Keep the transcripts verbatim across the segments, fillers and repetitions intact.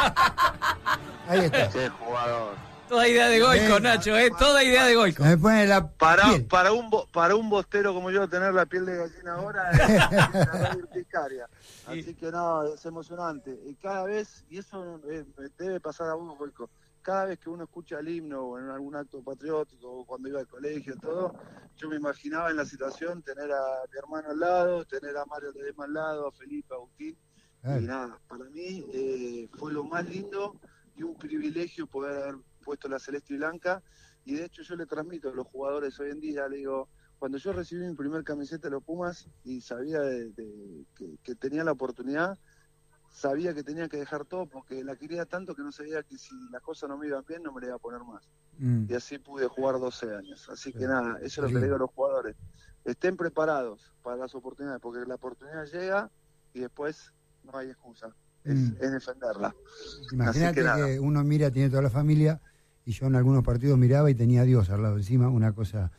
Ahí está. Qué jugador. Toda idea de Goico, Nacho, ¿eh? Toda idea de Goico. Me pone la Para, piel. para, un, bo- para un bostero como yo, tener la piel de gallina ahora es una urticaria. Así que no, es emocionante. Y cada vez, y eso eh, debe pasar a vos, Goico, cada vez que uno escucha el himno o en algún acto patriótico o cuando iba al colegio, todo, yo me imaginaba en la situación tener a mi hermano al lado, tener a Mario Ledesma al lado, a Felipe, a Agustín. Claro. Y nada, para mí eh, fue lo más lindo y un privilegio poder haber puesto la celeste y blanca, y de hecho yo le transmito a los jugadores hoy en día, le digo, cuando yo recibí mi primer camiseta de los Pumas y sabía de, de, que, que tenía la oportunidad, sabía que tenía que dejar todo porque la quería tanto que no sabía que si las cosas no me iban bien no me la iba a poner más. Mm. Y así pude jugar doce años. Así que Sí. nada, eso es lo que Sí. le digo a los jugadores. Estén preparados para las oportunidades, porque la oportunidad llega y después no hay excusa. Es, Mm. es defenderla. Imagínate Así que que, nada. uno mira, tiene toda la familia, y yo en algunos partidos miraba y tenía a Dios al lado encima, una cosa...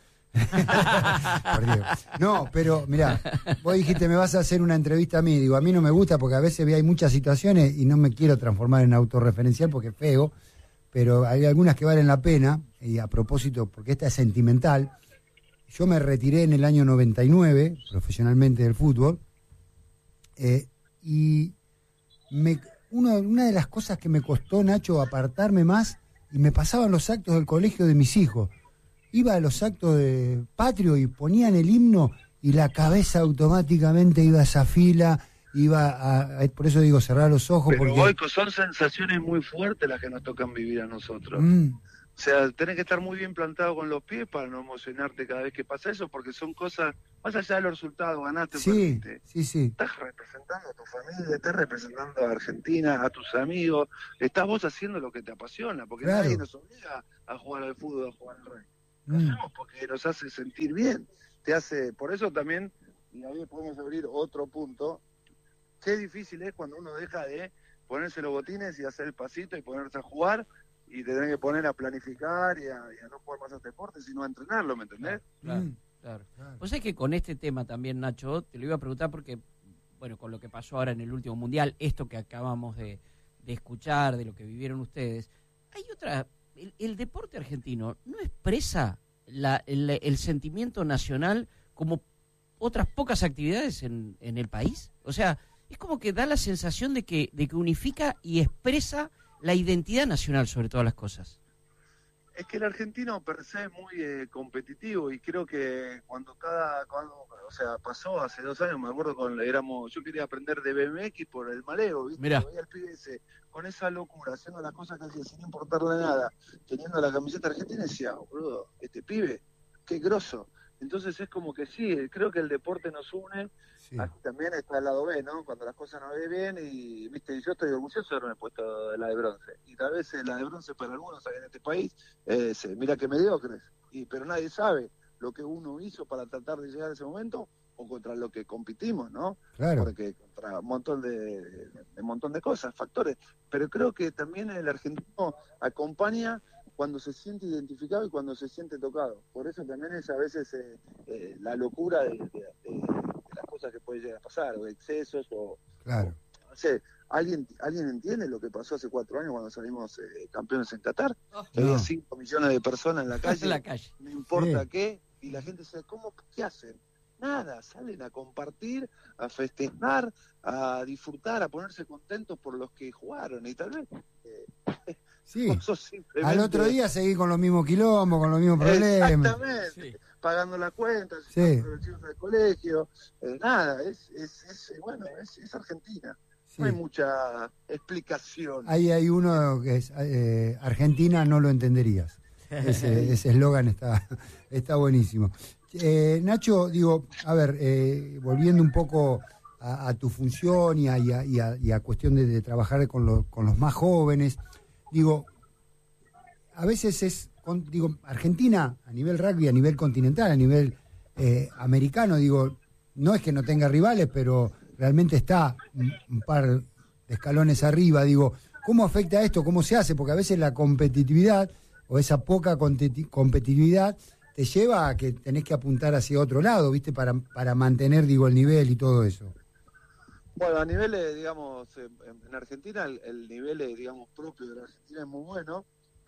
Por Dios. No, pero mirá, vos dijiste, me vas a hacer una entrevista a mí. Digo, a mí no me gusta porque a veces hay muchas situaciones y no me quiero transformar en autorreferencial porque es feo, pero hay algunas que valen la pena, y a propósito, porque esta es sentimental. Yo me retiré en el año noventa y nueve, profesionalmente del fútbol, eh, y me, uno, una de las cosas que me costó, Nacho, apartarme más, y me pasaban los actos del colegio de mis hijos. Iba a los actos de patrio y ponían el himno y la cabeza automáticamente iba a esa fila, iba a, a por eso digo cerrar los ojos. Pero porque Goico, son sensaciones muy fuertes las que nos tocan vivir a nosotros. Mm, O sea, tenés que estar muy bien plantado con los pies para no emocionarte cada vez que pasa eso, porque son cosas, más allá de los resultados, ganaste o sí, perdiste. sí, sí. Estás representando a tu familia, estás representando a Argentina, a tus amigos, estás vos haciendo lo que te apasiona, porque Claro. nadie nos obliga a jugar al fútbol, a jugar al rey. Lo Mm. hacemos porque nos hace sentir bien, te hace, por eso también, y ahí podemos abrir otro punto, qué difícil es cuando uno deja de ponerse los botines y hacer el pasito y ponerse a jugar, y te tenés que poner a planificar y a, y a no jugar más a este deporte, sino a entrenarlo, ¿me entendés? Claro, Mm. claro. Claro. Vos sabés que con este tema también, Nacho, te lo iba a preguntar porque, bueno, con lo que pasó ahora en el último mundial, esto que acabamos de, de escuchar, de lo que vivieron ustedes, hay otra, el, el deporte argentino no expresa la, el, el sentimiento nacional como otras pocas actividades en, en el país. O sea, es como que da la sensación de que, de que unifica y expresa la identidad nacional sobre todas las cosas. Es que el argentino per se es muy eh, competitivo y creo que cuando cada, cuando, o sea, pasó hace dos años, me acuerdo cuando éramos, yo quería aprender de B M X por el maleo, ¿viste? Mirá. Veía al pibe ese, con esa locura, haciendo las cosas que hacía sin importarle nada, teniendo la camiseta argentina, y decía, oh, boludo, este pibe, qué grosso. Entonces es como que sí, creo que el deporte nos une. Sí. Aquí también está el lado B, ¿no? Cuando las cosas no ven bien y, viste, yo estoy orgulloso de haberme puesto de la de bronce. Y tal vez eh, la de bronce para algunos acá en este país, eh, se, mira que mediocres. Y, pero nadie sabe lo que uno hizo para tratar de llegar a ese momento o contra lo que compitimos, ¿no? Claro. Porque contra un montón de, de, de un montón de cosas, factores. Pero creo que también el argentino acompaña cuando se siente identificado y cuando se siente tocado. Por eso también es a veces eh, eh, la locura de, de, de, de las cosas que puede llegar a pasar, o de excesos, o... Claro. o no sé, ¿alguien, ¿alguien entiende lo que pasó hace cuatro años cuando salimos eh, campeones en Qatar? Que No. había cinco millones de personas en la calle, En la calle. no importa Sí. qué, y la gente dice, ¿cómo, qué hacen? Nada, salen a compartir, a festejar, a disfrutar, a ponerse contentos por los que jugaron, y tal vez... Eh, Sí. sos simplemente- Al otro día seguí con los mismos quilombos, con los mismos problemas. Exactamente, Sí. pagando las cuentas, Sí. los chicos del colegio, eh, nada, es, es, es bueno, es, es Argentina. Sí. No hay mucha explicación. Ahí hay uno que es eh, Argentina no lo entenderías. Ese ese eslogan está, está buenísimo. Eh, Nacho, digo, a ver, eh, volviendo un poco a, a tu función y a, y a, y a, y a cuestión de, de trabajar con, lo, con los más jóvenes, digo, a veces es, con, digo, Argentina a nivel rugby, a nivel continental, a nivel eh, americano, digo, no es que no tenga rivales, pero realmente está un, un par de escalones arriba, digo, ¿cómo afecta esto? ¿Cómo se hace? Porque a veces la competitividad o esa poca competi- competitividad te lleva a que tenés que apuntar hacia otro lado, ¿viste? Para, para mantener, digo, el nivel y todo eso. Bueno, a nivel, eh, digamos, en, en Argentina el, el nivel, eh, digamos, propio de la Argentina es muy bueno.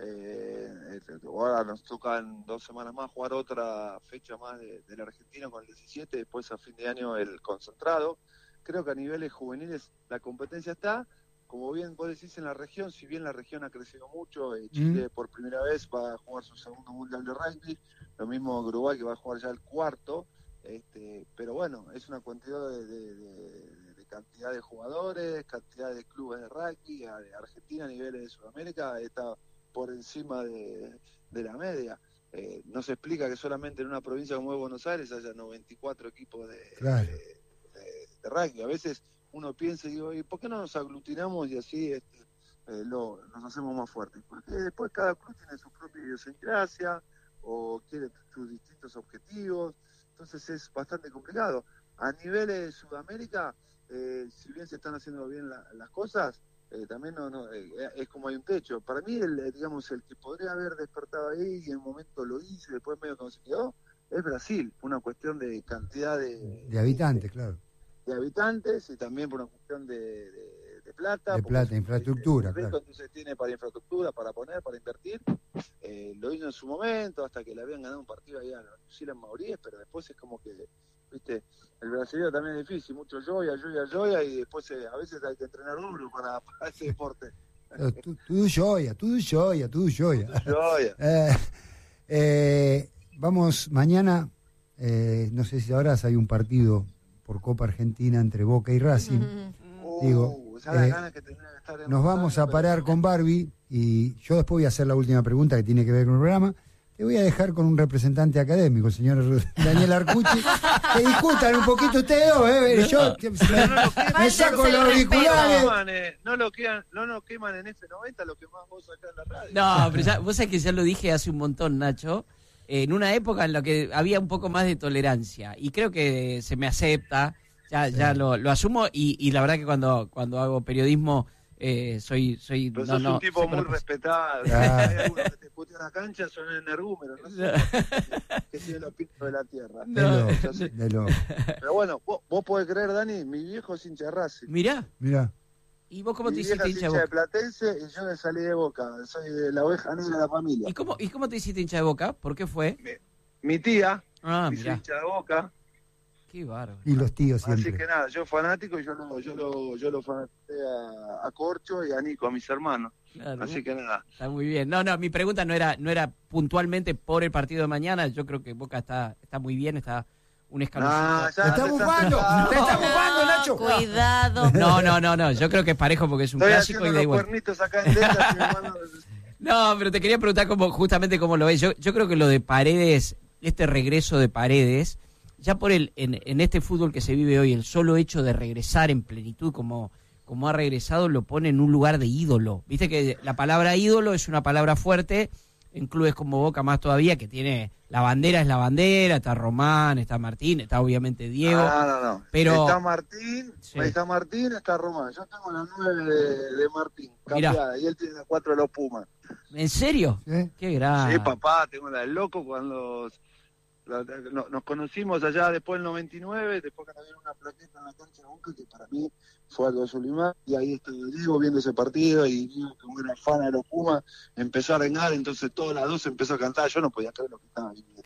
Eh, ahora nos toca en dos semanas más jugar otra fecha más de, de la Argentina con el diecisiete, después a fin de año el concentrado. Creo que a niveles juveniles la competencia está, como bien vos decís, en la región, si bien la región ha crecido mucho, eh, Chile mm. por primera vez va a jugar su segundo mundial de rugby, lo mismo Uruguay que va a jugar ya el cuarto, este, pero bueno, es una cantidad de, de, de, de cantidad de jugadores, cantidad de clubes de rugby. Argentina a niveles de Sudamérica está por encima de, de la media. Eh, no se explica que solamente en una provincia como es Buenos Aires haya noventa y cuatro equipos de, claro. de, de, de rugby. A veces uno piensa y digo, ¿y por qué no nos aglutinamos y así este, eh, lo, nos hacemos más fuertes? Porque después cada club tiene su propia idiosincrasia o quiere sus distintos objetivos, entonces es bastante complicado. A nivel de Sudamérica, eh, si bien se están haciendo bien la, las cosas, Eh, también no, no eh, es como hay un techo. Para mí, el, digamos, el que podría haber despertado ahí y en un momento lo hizo y después medio que no se quedó, es Brasil. Una cuestión de cantidad de... De habitantes, de, claro. De habitantes y también por una cuestión de, de, de plata. De plata, infraestructura, el, el claro. Entonces tiene para infraestructura, para poner, para invertir. Eh, lo hizo en su momento, hasta que le habían ganado un partido allá a New Zealand Maurice, pero después es como que, viste, el brasileño también es difícil, mucho joya, joya, joya, y después eh, a veces hay que entrenar duro para, para ese deporte. Tudo joya, tudo joya, tudo joya. joya. eh, eh, vamos, mañana, eh, no sé si ahora hay un partido por Copa Argentina entre Boca y Racing. Uh, Digo, eh, que estar en nos vamos a parar pero... con Barbie y yo después voy a hacer la última pregunta que tiene que ver con el programa. Te voy a dejar con un representante académico, el señor Daniel Arcucci, que discutan un poquito ustedes dos, ¿eh? Yo que me, no me saco los auriculares. No lo queman, no nos queman en F noventa, lo quemás vos acá en la radio. No, pero ya, vos sabés que ya lo dije hace un montón, Nacho, en una época en la que había un poco más de tolerancia, y creo que se me acepta, ya, sí. ya lo, lo asumo, y, y la verdad que cuando, cuando hago periodismo... Eh, soy, soy, Pero no, sos no, un tipo muy respetado. Ah. Hay algunos que te putean en la cancha, son energúmeros, no sé, que siguen los pitos de la tierra. No, no, de lo... Pero bueno, vos, vos podés creer, Dani, mi viejo es hincha de Racing. Mirá. Mirá. ¿Y vos cómo mi te hiciste hincha de Boca? de Platense y yo me salí de Boca. Soy de la oveja negra de la familia. ¿Y cómo, ¿Y cómo te hiciste hincha de Boca? ¿Por qué fue? Mi, mi tía ah, hizo hincha de Boca. Qué bárbaro. Y los tíos siempre. Así que nada, yo fanático y yo lo, yo lo, yo lo fanatizé a, a Corcho y a Nico, a mis hermanos. Claro. Así que nada. Está muy bien. No, no, mi pregunta no era, no era puntualmente por el partido de mañana. Yo creo que Boca está, está muy bien, está un escaloncito. Ah, ¡Te está bufando! ¡Te está bufando, Nacho! Cuidado. No, no, no, no. Yo creo que es parejo porque es un Estoy clásico y da igual. Acá en Delta, si me mando... No, pero te quería preguntar cómo, justamente cómo lo ves. Yo, yo creo que lo de Paredes, este regreso de Paredes, ya por el en, en este fútbol que se vive hoy, el solo hecho de regresar en plenitud como, como ha regresado lo pone en un lugar de ídolo. Viste que la palabra ídolo es una palabra fuerte, en clubes como Boca más todavía, que tiene, la bandera es la bandera, está Román, está Martín, está obviamente Diego. No, no, no. Pero... Está Martín, sí. está Martín, está Román. Yo tengo la nueve de, de Martín, cambiada, Mirá. y él tiene la cuatro de los Pumas. ¿En serio? ¿Sí? Qué grande. Sí, papá, tengo la del loco cuando... La, no, nos conocimos allá después del noventa y nueve, después que había una plaqueta en la cancha de Boca que para mí fue algo subliminal, y ahí estaba Diego viendo ese partido y Diego, como era fan de los Pumas, empezó a arengar, entonces todas las dos empezó a cantar, yo no podía creer lo que estaba viendo.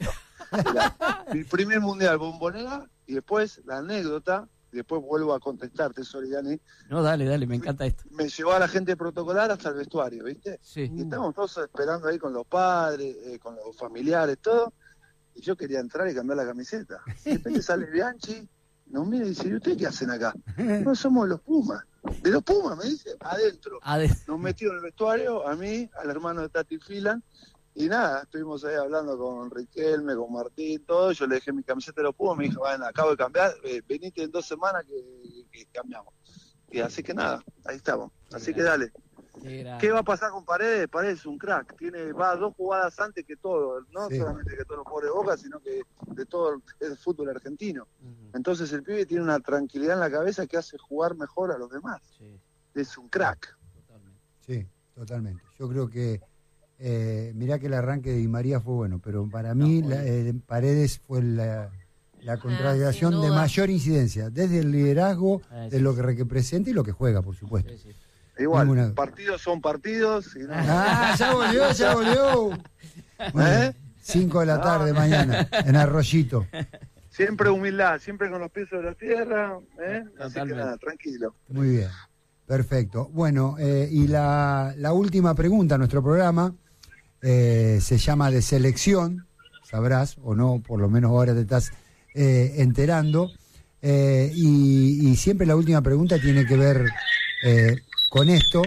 Era mi primer mundial, Bombonera, y después la anécdota, y después vuelvo a contestarte, sorry Dani. No, dale, dale, me encanta esto. Me llevó a la gente protocolar hasta el vestuario, ¿viste? Sí. Y estábamos todos esperando ahí con los padres, eh, con los familiares, todo. Y yo quería entrar y cambiar la camiseta. De repente sale Bianchi, nos mira y dice, ¿y ustedes qué hacen acá? No somos los Pumas. De los Pumas, me dice, adentro. Adentro. Nos metió en el vestuario, a mí, al hermano de Tati Filan, y nada, estuvimos ahí hablando con Riquelme, con Martín, todo. Yo le dejé mi camiseta de los Pumas, me dijo, bueno, acabo de cambiar, eh, venite en dos semanas que, que cambiamos. Y así que nada, ahí estamos. Así que dale. Qué, ¿Qué va a pasar con Paredes? Paredes es un crack, tiene va dos jugadas antes que todo, no sí. solamente que todos los jugadores de Boca, sino que de todo el, el fútbol argentino. Uh-huh. Entonces el pibe tiene una tranquilidad en la cabeza que hace jugar mejor a los demás. Sí. Es un crack. Totalmente. Sí, totalmente. Yo creo que, eh, mirá que el arranque de Di María fue bueno, pero para mí no, la, eh, Paredes fue la, la contratación sin de duda. mayor incidencia, desde el liderazgo, Ah, sí. de lo que representa y lo que juega, por supuesto. Sí, sí. Igual, Ninguna- partidos son partidos. Y no, Ah, ya volvió, ya volvió. Bueno, ¿Eh? cinco de la tarde mañana, en Arroyito. Siempre humildad, siempre con los pies sobre la tierra. ¿eh? Así que Totalmente. nada, tranquilo. Muy bien, perfecto. Bueno, eh, y la, la última pregunta a nuestro programa eh, se llama de selección, sabrás, o no, por lo menos ahora te estás eh, enterando. Eh, y, y siempre la última pregunta tiene que ver eh, con esto.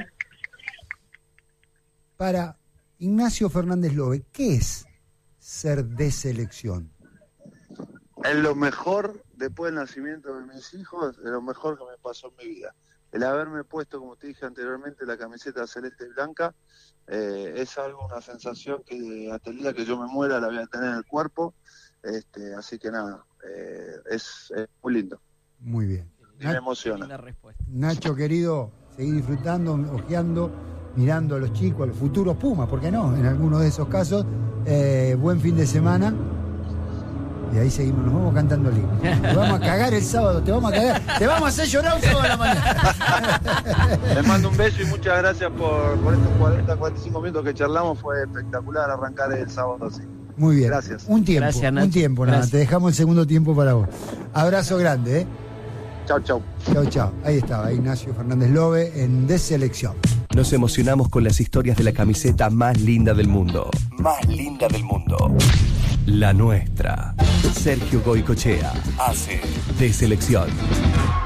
Para Ignacio Fernández Lobe, ¿qué es ser de selección? Es lo mejor, después del nacimiento de mis hijos, es lo mejor que me pasó en mi vida. El haberme puesto, como te dije anteriormente, la camiseta celeste y blanca, eh, es algo, una sensación que hasta el día que yo me muera la voy a tener en el cuerpo. Este, así que nada, eh, es, es muy lindo. Muy bien. Y me emociona. Linda respuesta. Nacho, querido, seguir disfrutando, ojeando, mirando a los chicos, a los futuros Pumas, ¿por qué no? En algunos de esos casos. Eh, buen fin de semana. Y ahí seguimos, nos vamos cantando el himno. Te vamos a cagar el sábado, te vamos a cagar, te vamos a hacer llorar un sábado a la mañana. Les mando un beso y muchas gracias por, por estos cuarenta, cuarenta y cinco minutos que charlamos. Fue espectacular arrancar el sábado así. Muy bien. Gracias. Un tiempo, Gracias, Nacho. un tiempo nada. Gracias. Te dejamos el segundo tiempo para vos. Abrazo grande, ¿eh? Chau, chau. Chao, chao. Ahí estaba Ignacio Fernández Lobe en Deselección. Nos emocionamos con las historias de la camiseta más linda del mundo. Más linda del mundo. La nuestra. Sergio Goycochea hace Deselección.